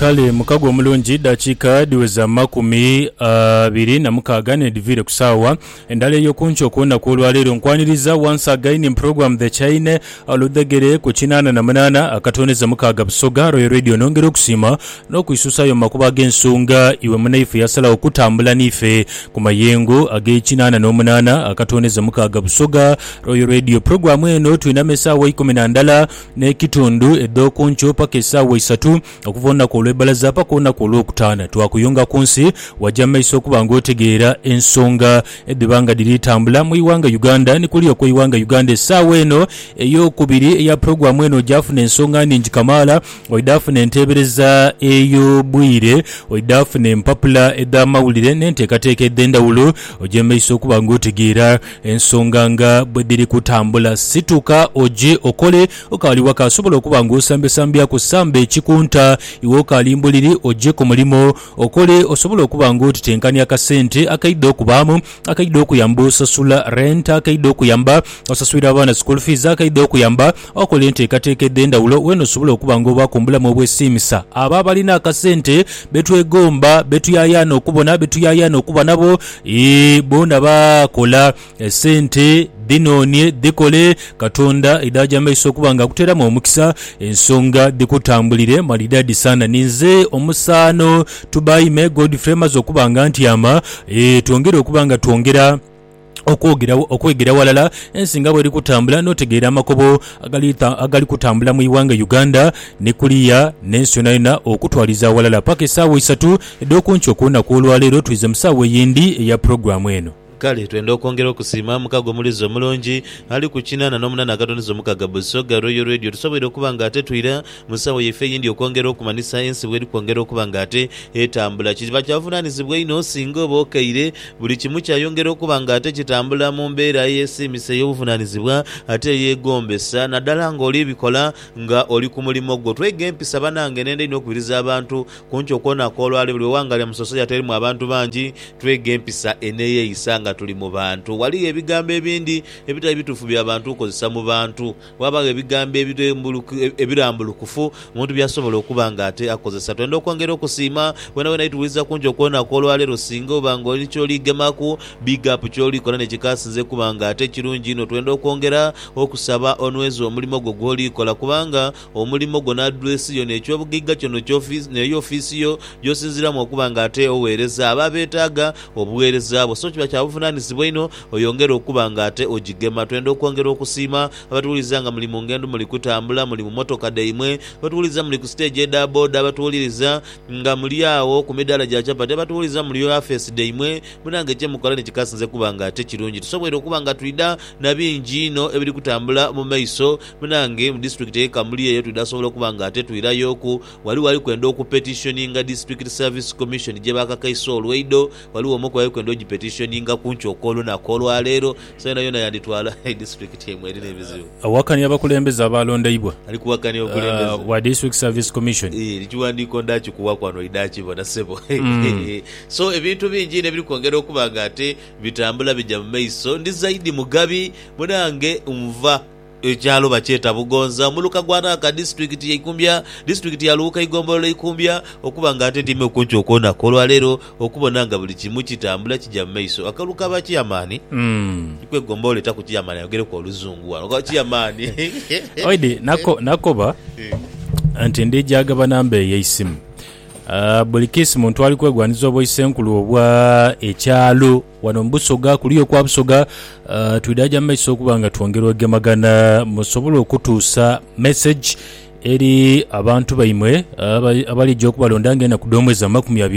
kale mukago omulungi dakiika diweza 26 ne divire kusawa endala y'okuncho kuona kulwalero nkwaniriza once again in program the China aludegere ku 88 akatoneza mukaga busoga Royal Radio nongera okusima n'okuyisusayo makuba g'ensonga iwe munaife yasala okutambula nife ku mayengo age'88 akatoneza mukaga busoga Royal Radio program eno tulina mesaawa 12 n'ekitundu eddokuncho paka essaawa 3 okuvonna ku lwebalaza paka olunaku olwokutaano twakuyunga ku nsi wajja maiso okuba ng'otegeera ensonga eddibanga diritambula mu iwanga Uganda ni kuli okwiwanga Uganda essaawa eno ey'okubiri eya programu eno gyafuna ensonga nningi kamaala oidafuna enteebereza ey'obwire oidafuna empapula ed'amawulire n'enteekateeka ed'endawulo ojja maiso okuba ng'otegeera ensonga nga bwe diri kutambula situka oje okole okaliwa kasobola okuba ng'osambesambya ku ssamba ekikunta iwe okalimbuliri oje ku mulimo okole osobola okuba ng'otitenkanya akasente akaidde okubaamu akaidde okuyamba osasula rent akaidde okuyamba osasulira abaana school fees akaidde okuyamba okola enteekateeka ed'endawulo weno osobola okuba ng'obakumbulamu obwesimisa aba balina akasente betwegomba betuyayaana okubona betuyayaana okuba nabo bona bakola sente dinonye dikole katonda idaja maiso okuba nga kuteramu omukisa ensonga dikutambulire malidadi sana ninze omusaano tubayime Godfrey maze okuba nga ntyama twongere okuba nga twongera okwegera walala ensinga bweri kutambula n'otegeera amakobo agali kutambula mu iwanga Uganda ne kuliya n'ensi yonna okutwaliza walala paka essaawa 3 ed'okuncho okunaku olwaleero tuyize mu ssaawa eyindi eya programu eno. Kale twenda okwongera okusiima mukago mulizo mulungi ali ku 88 akatoneza mukaga busoga Royal Radio tusobole okuba nga ate twira musawo yefe yindi okwongera okumanisa ensi bweri kwongera okuba nga ate etambula kiba kyavunaanizibwa ino singa oba okaire buli kimu kyayongera okuba nga ate kitambula mu mbeera y'esiimisa ey'obuvunaanizibwa ate yeegombesa naddala ng'oli ebikola nga oli ku mulimo gwo twega empisa banange nende ino okubiriza abantu kunki okwonaku olwali buli wangalya musoso yaterimu abantu bangi twega empisa eneeyeyisa nga tuli mu bantu wali ebigambo ebindi ebitali bitufu by'abantu okozesa mu bantu wabaga ebigambo ebirambulukufu omuntu byasobola okuba nga ate akozesa twenda okwongera okusiima wena ituwuliza kungi okwonaku olwaleero singa oba nga oli kyoligemaku big up kyolikola nekikasinze kuba nga ate kirungi ino twenda okwongera okusaba onwezi omulimo gwo gwolikola kubanga omulimo gwo n'adresi yo n'ekyobugigga kyono neyo ofiisi yo gyosinziramu okuba nga ate oweereza aba beetaaga obuweereza bwo so kiba kyabuvunaanizibwa ino oyongera okuba nga ate ogigema twenda okwongera okusiima abatuwuliza nga muli mu ngendo muli kutambula muli mu motoka daimwe abatuwuliza muli ku stage eda boda abatuwuliriza nga muli awo ku midaala gya chapati abatuwuliza muli office daimwe munange kyemukola nekikasinze kuba nga ate kirungi tusobwere okuba nga tulida na bingi ino ebiri kutambula mu maiso munange mu district ekamuli eyo tudasobola okuba nga ate tuyirayoku wali kwenda okupetitioninga district service commission gye bakakaisa olweido waliwo omu kwali kwenda ogipetitioninga kunchi okwolunaku olwaleero so yona yanditwala district emwe erina ebizibu awakanya abakulembeze abalondaibwa ali kuwakanya okulembeze wa district service commission likiwandiiko ndakikuwa kwano idakibona sebo so ebintu bingi nebiri kwongera okuba nga ate bitambula bijja mu maiso ndi zaidi mugabi munange nva ekyalo bakyeta Bugonza muluka gwanaka district yeikumbya district ya Luuka igombolo ikumbya okuba nga ate ndime okunchi okona kolwaleero okubona nga buli kimu kitambula kijja mu maiso akaluka bakiyamani ikwe gombolo takukiyamani yogere ko oluzungu wano kwa kiyamani oide nakoba anti ndijaga nambe yeisimu buli kisi muntu ali kwegwaniza obwesenkulu obwa ekyalo wano mbusoga kuliyo kwa busoga tuidaja maiso okuba nga twongera ogemagana musobola okutuusa message eri abantu baimwe abalijja okubalonda ngenda ku omwezi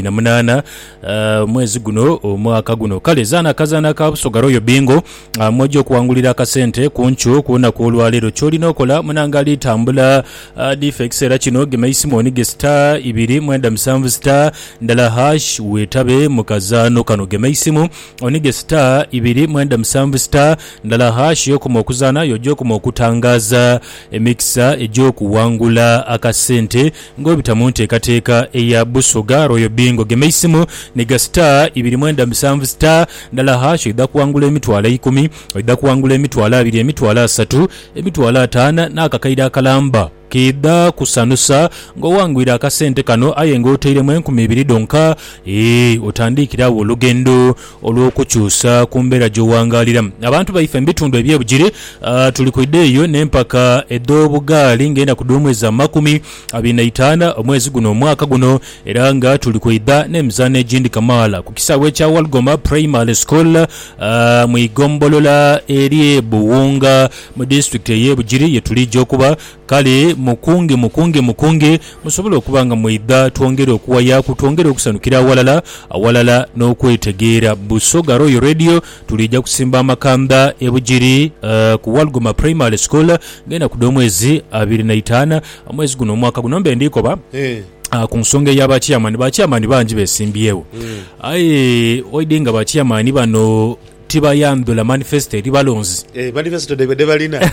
28 mwezi guno omwaka guno kale zana kazana ka busoga Royal Bingo mmoja okuwangulira akasente kuncho kuona ku olwaleero kyolina okola munanga litambula defects era kino gemaisimu onige star 2 star ndala hash wetabe mukazano kano gemaisimu onige star 2 star ndala hash yokuma okuzana yojo okuma okutangaza emikisa ejokuwangula akasente ng'obitamu nteekateeka eya busoga Royal Bingo gemeisimu nega star 2 star ndala hash idda kuwangula emitwala 10 idda kuwangula emitwala 2 emitwala 3 emitwala 5 n'akakaida akalamba kida kusanusa ng'owangwira akasente kano aye ng'oteiremu 2,000 donka otandikirawo olugendo olw'okukyusa ku mbeera gy'owangalira. Abantu baife mu bitundu ebyebugiri tuli ku ideeyo n'empaka ed'obugaali ngenda ku omwezi 25 omwezi guno omwaka guno, era nga tuli ku idda n'emizaano egindi kamaala ku kisaawe kya Walgoma Primary School mu igombolola eri Buwunga mu district ey'ebugiri yetulijja okuba. Kale mukunge musobole okubanga mu idda twongere okuwayaku, twongere okusanukira awalala n'okwetegeera. Busoga Royal Radio tulijja kusimba amakanda ebugiri ku Walgoma Primary School ngenda ku omwezi 25 omwezi guno omwaka guno. Mbe ndikoba ku nsonga y'abachairman bangi besimbyewo aye oidinga bachairman bano tibayandula manifesto eri balonzi manifesto de balina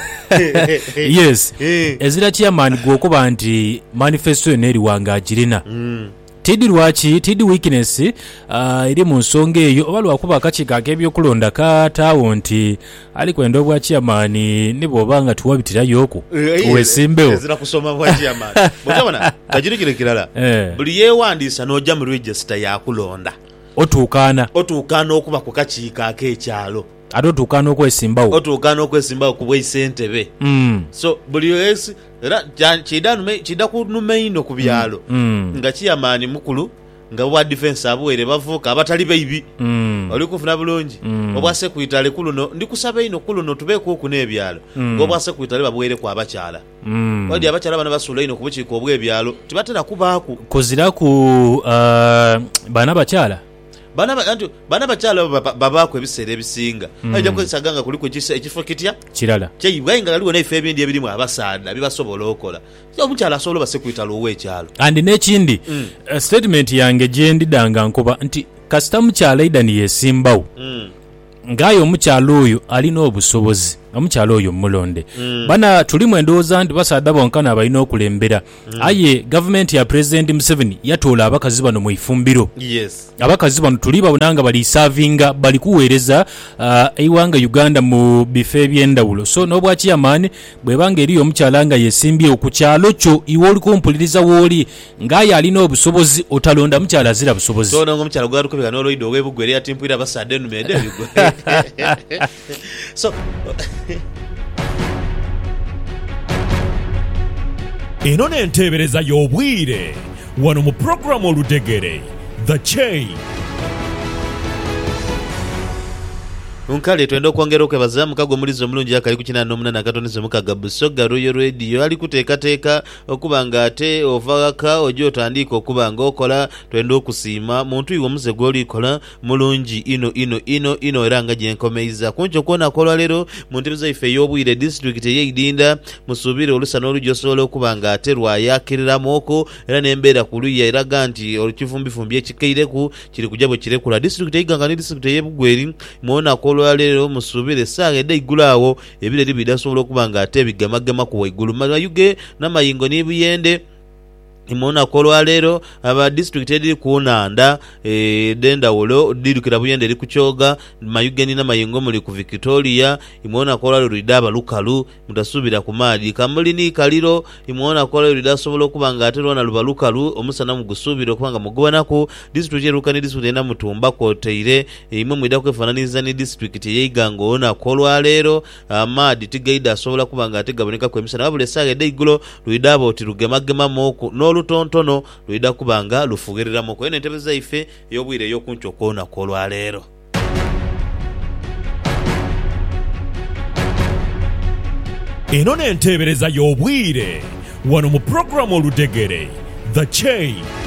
yes ezira chairman gwokuba nti manifesto eno eri wangagirina tidi lwaki tidi weakness eri mu nsonga eyo oba lwakuba akakiiko ak'ebyokulonda kataawo nti ali kwenda obwa chairman ne bw'obanga tuwabitirayooko wesimbewo ezira kusoma bwa chairman bw'obona kajiri kire kirala buli yeewandiisa n'ojja mu register yakulonda otuukaana okuba ku kakiiko ak'ekyalo ate otuukaana okwesimbawo ku bw'isentebe so buli wesi era kida kunuma ino ku byalo nga chairman mukulu nga wa defense abuwere bavuka abatali baibi oli kufuna bulungi obwase kuitale kuluno ndikusaba ino kuluno tubeeko okuna ebyalo ng'obwase kuitale babuwere ku abakyala wadi abakyala bana basula ino ku bukiiko obw'ebyalo tibatera kubaako koziraku bana bakyala bana bakyala babaako ebiseera ebisinga ajja kukozesaganga kuliko ekifo kitya kirala kyeyibwainga galiwo naife ebindi ebirimu abasaadha bibasobola okola omukyala asobola base kwitala ow'ekyalo andi n'ekindi statement yange gyendidanga nkuba nti kasita mukyala idani yesimbawo ngaayo omukyala oyo alina obusobozi omukyala oyo mulonde bana tulimu endowooza nti basaadha bonkana abalina okulembera aye gavumenti ya President Museveni yatoola abakazi bano mu ifumbiro. Abakazi bano tuli babonanga bali savinga bali kuweereza eiwanga Uganda mu bifo eby'endawulo. So n'obwa chairman bwebanga eriyo omukyala nga yesimbye ku kyalo kyo iwe oli kumpuliriza wooli ngaaye alina obusobozi otalonda mukyala azira busobozi. So n'ongo mukyala gwatukubika n'oloido webugwere yatimpulira basaadha enumede bigwe. So eno n'enteebereza y'obwire wano mu programu oludegere The Chain. Unkale twenda okwongera okwebaza mukago mulizo omulungi akali ku 88 akatonizo mukaga Busoga Royal Radio ali kuteekateeka okuba nga ate ovaka ojo otandika okuba nga okola twenda okusiima muntu iwe omuze gw'olikola mulungi ino era nga gyenkomeiza kunki okwona akolwa leero mu ntebe zaife ey'obwire district ey'Idinda musuubire olusa n'oluggi osobola okuba nga ate lwayakiriramuoko era n'embeera ku luya eraga nti olukifumbifumbi ekikaireku kiri kujja bwe kirekula district ey'Iganga ne district ey'Ebugweri mwona olwaleero musubire essaawa edda igulaawo ebireri bidasobola okuba nga ate bigemagema ku waigulu mayuge n'amayingo n'ebuyende imona kolwalero aba district ediri kunanda dendawulo dirukira buyende eri kuchoga mayugeni na mayingo muli ku Victoria imona kolwalero ridaba lukalu mutasubira ku maadi kamuli ni kaliro imona kolwalero ridasobola okubanga aterwa na lukalu omusana mugusubira okubanga mugwanako district erukani district ena mutumba koteire imwe mwida kwefananiza ni district yeyigango ona kolwalero amaadi tigaida asobola kubanga ategaboneka kwemisana wabule sage deigulo ridaba oti rugemagema moko no lutontono lwida kubanga lufugerera moko ene ntebe zaife yobwire yokuncho kona kolwalero. Eno n'enteebereza y'obwire wano mu programu oludegere The Chain.